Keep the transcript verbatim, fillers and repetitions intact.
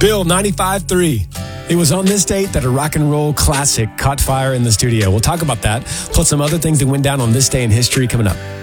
Bill, ninety-five three. It was on this date that a rock and roll classic caught fire in the studio. We'll talk about that, plus some other things that went down on this day in history coming up.